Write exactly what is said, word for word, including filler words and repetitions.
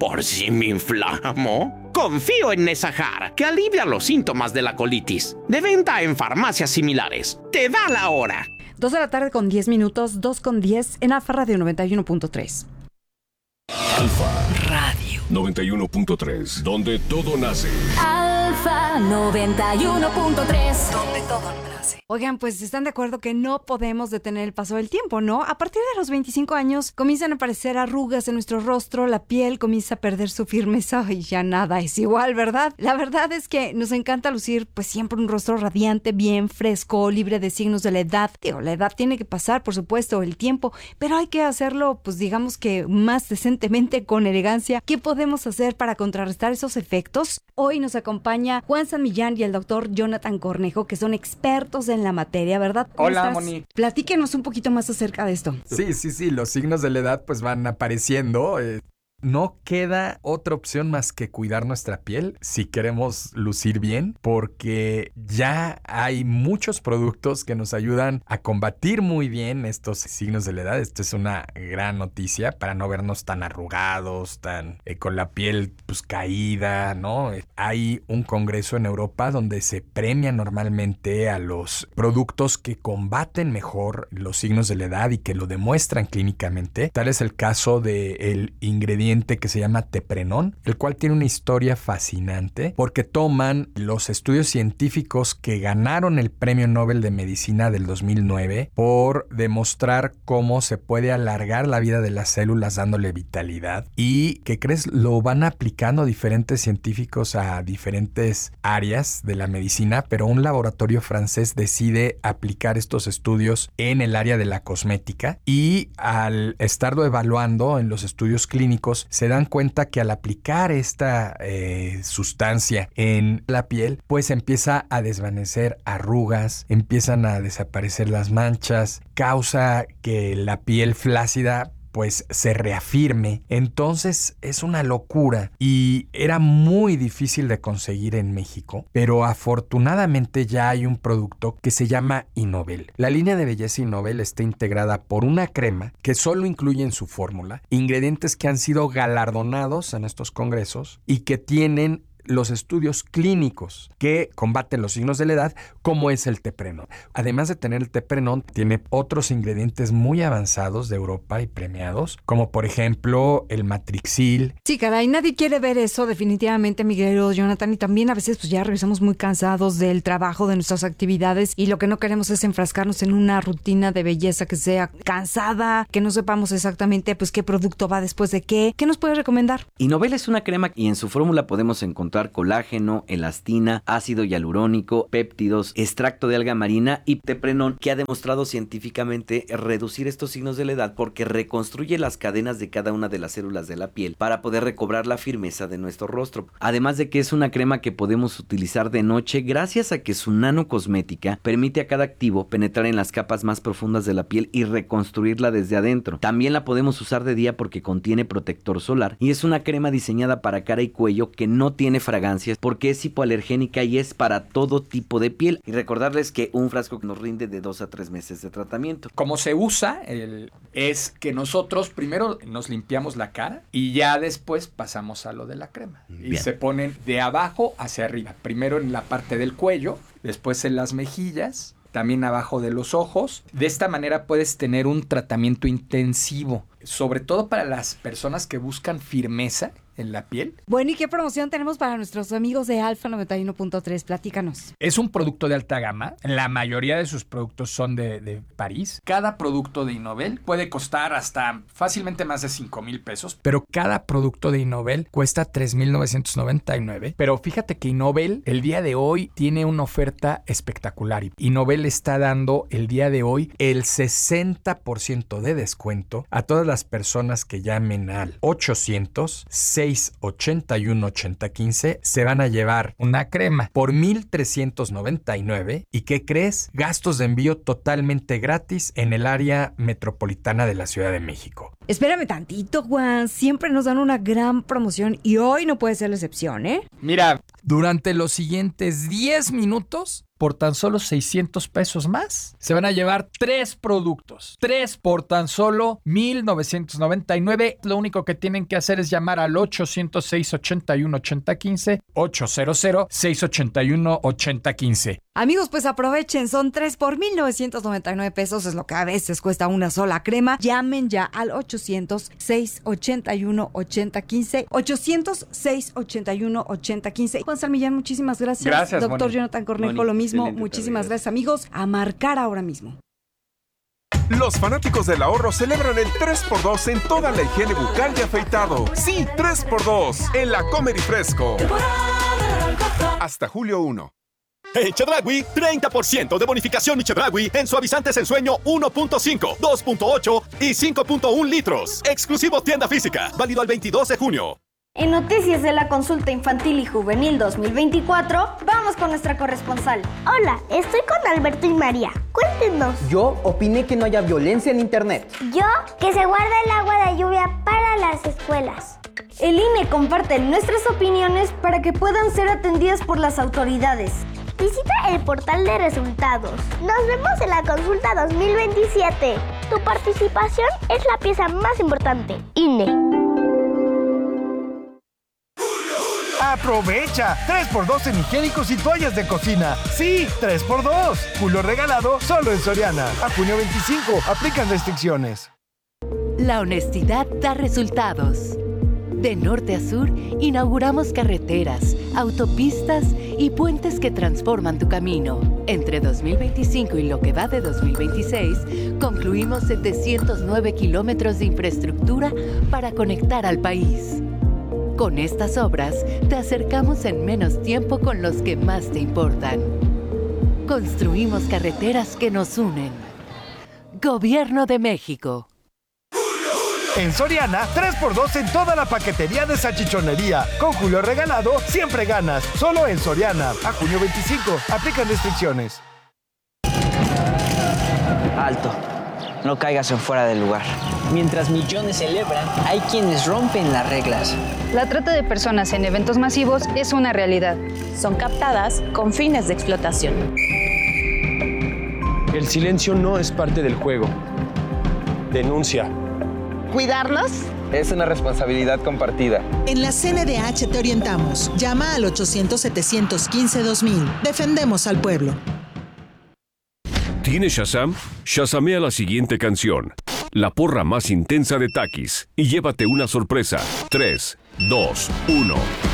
¿Por si me inflamo? Confío en Nesajar, que alivia los síntomas de la colitis. De venta en farmacias similares. ¡Te da la hora! Dos de la tarde con diez minutos, dos con diez en Alfa Radio noventa y uno punto tres. Alfa Radio noventa y uno punto tres, donde todo nace. Alfa noventa y uno punto tres, donde todo nace. Oigan, pues están de acuerdo que no podemos detener el paso del tiempo, ¿no? A partir de los veinticinco años comienzan a aparecer arrugas en nuestro rostro, la piel comienza a perder su firmeza y ya nada es igual, ¿verdad? La verdad es que nos encanta lucir pues siempre un rostro radiante, bien fresco, libre de signos de la edad. Digo, la edad tiene que pasar, por supuesto, el tiempo, pero hay que hacerlo, pues digamos que más decentemente, con elegancia. ¿Qué podemos hacer para contrarrestar esos efectos? Hoy nos acompaña Juan San Millán y el doctor Jonathan Cornejo, que son expertos en la materia, ¿verdad? Hola, Moni. Platíquenos un poquito más acerca de esto. Sí, sí, sí, los signos de la edad pues van apareciendo. Eh, no queda otra opción más que cuidar nuestra piel si queremos lucir bien, porque ya hay muchos productos que nos ayudan a combatir muy bien estos signos de la edad. Esto es una gran noticia para no vernos tan arrugados, tan eh, con la piel pues caída, ¿no? Hay un congreso en Europa donde se premia normalmente a los productos que combaten mejor los signos de la edad y que lo demuestran clínicamente. Tal es el caso del ingrediente que se llama Teprenón, el cual tiene una historia fascinante porque toman los estudios científicos que ganaron el Premio Nobel de Medicina del dos mil nueve por demostrar cómo se puede alargar la vida de las células dándole vitalidad, y ¿qué crees? Lo van aplicando diferentes científicos a diferentes áreas de la medicina, pero un laboratorio francés decide aplicar estos estudios en el área de la cosmética, y al estarlo evaluando en los estudios clínicos se dan cuenta que al aplicar esta eh, sustancia en la piel, pues empieza a desvanecer arrugas, empiezan a desaparecer las manchas, causa que la piel flácida pues se reafirme. Entonces es una locura y era muy difícil de conseguir en México, pero afortunadamente ya hay un producto que se llama Innovel. La línea de belleza Innovel está integrada por una crema que solo incluye en su fórmula ingredientes que han sido galardonados en estos congresos y que tienen los estudios clínicos que combaten los signos de la edad, como es el Teprenón. Además de tener el Teprenón, tiene otros ingredientes muy avanzados de Europa y premiados, como por ejemplo el Matrixil. Sí, caray, nadie quiere ver eso definitivamente, mi querido Jonathan, y también a veces pues ya regresamos muy cansados del trabajo, de nuestras actividades, y lo que no queremos es enfrascarnos en una rutina de belleza que sea cansada, que no sepamos exactamente pues qué producto va después de qué. ¿Qué nos puede recomendar? Innovel es una crema y en su fórmula podemos encontrar colágeno, elastina, ácido hialurónico, péptidos, extracto de alga marina y Teprenón, que ha demostrado científicamente reducir estos signos de la edad porque reconstruye las cadenas de cada una de las células de la piel para poder recobrar la firmeza de nuestro rostro. Además de que es una crema que podemos utilizar de noche gracias a que su nanocosmética permite a cada activo penetrar en las capas más profundas de la piel y reconstruirla desde adentro. También la podemos usar de día porque contiene protector solar y es una crema diseñada para cara y cuello que no tiene fragancias porque es hipoalergénica y es para todo tipo de piel. Y recordarles que un frasco nos rinde de dos a tres meses de tratamiento. Como se usa el, es que nosotros primero nos limpiamos la cara y ya después pasamos a lo de la crema. Bien. Y se ponen de abajo hacia arriba. Primero en la parte del cuello, después en las mejillas, también abajo de los ojos. De esta manera puedes tener un tratamiento intensivo, sobre todo para las personas que buscan firmeza en la piel. Bueno, ¿y qué promoción tenemos para nuestros amigos de Alfa noventa y uno punto tres? Platícanos. Es un producto de alta gama. La mayoría de sus productos son de, de París. Cada producto de Innovel puede costar hasta fácilmente más de cinco mil pesos, pero cada producto de Innovel cuesta tres mil novecientos noventa y nueve. Pero fíjate que Innovel el día de hoy tiene una oferta espectacular. Innovel está dando el día de hoy el sesenta por ciento de descuento a todas las personas que llamen al ochocientos seis ochenta y uno ochenta quince. Se van a llevar una crema por mil trescientos noventa y nueve. ¿Y qué crees? Gastos de envío totalmente gratis en el área metropolitana de la Ciudad de México. Espérame tantito, Juan. Siempre nos dan una gran promoción y hoy no puede ser la excepción, ¿eh? Mira, durante los siguientes diez minutos, por tan solo seiscientos pesos más, se van a llevar tres productos. Tres por tan solo mil novecientos noventa y nueve. Lo único que tienen que hacer es llamar al ochocientos, seiscientos ochenta y uno, ochenta quince, ochocientos, seiscientos ochenta y uno, ochenta quince. Amigos, pues aprovechen, son tres por mil novecientos noventa y nueve pesos, es lo que a veces cuesta una sola crema. Llamen ya al ochocientos, seiscientos ochenta y uno, ochenta quince, ochocientos, seiscientos ochenta y uno, ochenta quince. Juan Salmillán, muchísimas gracias. Gracias, Doctor Moni. Jonathan Cornejo, Moni, lo mismo. excelente Muchísimas tarde, gracias, amigos. A marcar ahora mismo. Los fanáticos del ahorro celebran el tres por dos en toda la higiene bucal y afeitado. Sí, tres por dos en la Comer y Fresco. Hasta julio primero. En Chedraui, treinta por ciento de bonificación y Chedraui en suavizantes en sueño uno punto cinco, dos punto ocho y cinco punto uno litros. Exclusivo tienda física, válido al veintidós de junio. En Noticias de la Consulta Infantil y Juvenil dos mil veinticuatro, vamos con nuestra corresponsal. Hola, estoy con Alberto y María. Cuéntenos. Yo opiné que no haya violencia en internet. Yo, que se guarda el agua de lluvia para las escuelas. El I N E comparte nuestras opiniones para que puedan ser atendidas por las autoridades. Visita el portal de resultados. Nos vemos en la consulta dos mil veintisiete. Tu participación es la pieza más importante. I N E. ¡Aprovecha! tres por dos en higiénicos y toallas de cocina. ¡Sí! tres por dos. Julio regalado solo en Soriana. A junio veinticinco. Aplican restricciones. La honestidad da resultados. De norte a sur, inauguramos carreteras, autopistas y puentes que transforman tu camino. Entre dos mil veinticinco y lo que va de dos mil veintiséis, concluimos setecientos nueve kilómetros de infraestructura para conectar al país. Con estas obras, te acercamos en menos tiempo con los que más te importan. Construimos carreteras que nos unen. Gobierno de México. En Soriana, tres por dos en toda la paquetería de salchichonería. Con Julio regalado, siempre ganas. Solo en Soriana. A junio veinticinco. Aplican restricciones. Alto. No caigas en fuera del lugar. Mientras millones celebran, hay quienes rompen las reglas. La trata de personas en eventos masivos es una realidad. Son captadas con fines de explotación. El silencio no es parte del juego. Denuncia. ¿Cuidarnos? Es una responsabilidad compartida. En la C N D H te orientamos. Llama al ochocientos, setecientos quince, dos mil. Defendemos al pueblo. ¿Tienes Shazam? Shazamea la siguiente canción. La porra más intensa de Takis. Y llévate una sorpresa. tres, dos, uno.